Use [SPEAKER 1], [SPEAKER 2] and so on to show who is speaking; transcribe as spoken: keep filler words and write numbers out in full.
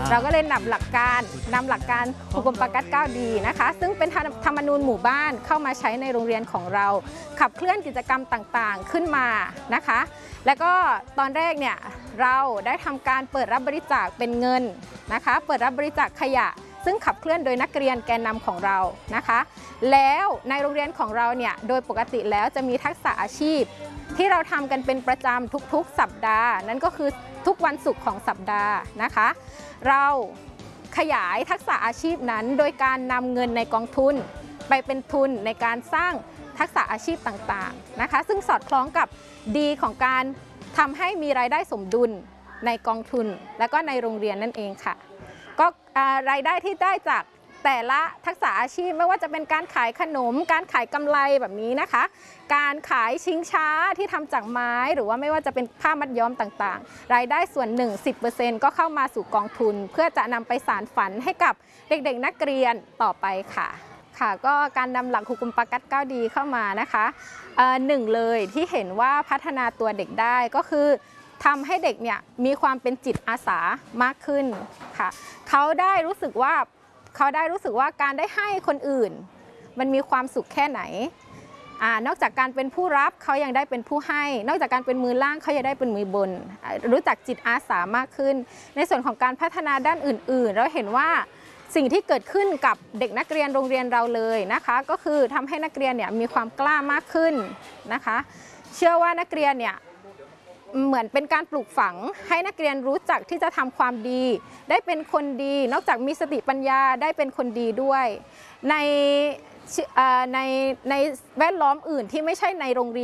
[SPEAKER 1] เราก็เลยนำหลักการนำหลักการอุปกัสเก้าดีนะคะซึ่งเป็นธรรมนูญหมู่บ้านเข้ามาใช้ในโรงเรียนของเราขับเคลื่อนกิจกรรมต่างๆขึ้นมานะคะแล้วก็ตอนแรกเนี่ยเราได้ทำการเปิดรับบริจาคเป็นเงินนะคะเปิดรับบริจาคขยะซึ่งขับเคลื่อนโดยนักเรียนแกนนำของเรานะคะแล้วในโรงเรียนของเราเนี่ยโดยปกติแล้วจะมีทักษะอาชีพที่เราทำกันเป็นประจำทุกๆสัปดาห์นั่นก็คือทุกวันศุกร์ของสัปดาห์นะคะเราขยายทักษะอาชีพนั้นโดยการนำเงินในกองทุนไปเป็นทุนในการสร้างทักษะอาชีพต่างๆนะคะซึ่งสอดคล้องกับดีของการทำให้มีรายได้สมดุลในกองทุนและก็ในโรงเรียนนั่นเองค่ะก็รายได้ที่ได้จากแต่ละทักษะอาชีพไม่ว่าจะเป็นการขายขนมการขายกำไรแบบนี้นะคะการขายชิงช้าที่ทำจากไม้หรือว่าไม่ว่าจะเป็นผ้ามัดย้อมต่างๆรายได้ส่วนหนึ่ง สิบเปอร์เซ็นต์ ก็เข้ามาสู่กองทุนเพื่อจะนำไปสานฝันให้กับเด็กๆนักเรียนต่อไปค่ะค่ะก็การนำหลักหุกุมปกัสเก้าดีเข้ามานะคะหนึ่งเลยที่เห็นว่าพัฒนาตัวเด็กได้ก็คือทำให้เด็กเนี่ยมีความเป็นจิตอาสามากขึ้นค่ะเขาได้รู้สึกว่าเขาได้รู้สึกว่าการได้ให้คนอื่นมันมีความสุขแค่ไหนอ่านอกจากการเป็นผู้รับเขายังได้เป็นผู้ให้นอกจากการเป็นมือล่างเขายังได้เป็นมือบนรู้จักจิตอาสามากขึ้นในส่วนของการพัฒนาด้านอื่นๆเราเห็นว่าสิ่งที่เกิดขึ้นกับเด็กนักเรียนโรงเรียนเราเลยนะคะก็คือทำให้นักเรียนเนี่ยมีความกล้ามากขึ้นนะคะเชื่อว่านักเรียนเนี่ยเหมือนเป็นการปลูกฝังให้นักเรียนรู้จักที่จะทำความดีได้เป็นคนดีนอกจากมีสติปัญญาได้เป็นคนดีด้วยในในในแวดล้อมอื่นที่ไม่ใช่ในโรงเรียน